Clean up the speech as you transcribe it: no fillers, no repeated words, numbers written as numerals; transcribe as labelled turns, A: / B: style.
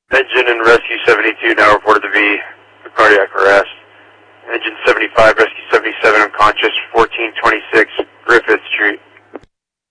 A: Engine and Rescue 72 now reported to be cardiac arrest. Engine 75, Rescue 77 unconscious, 1426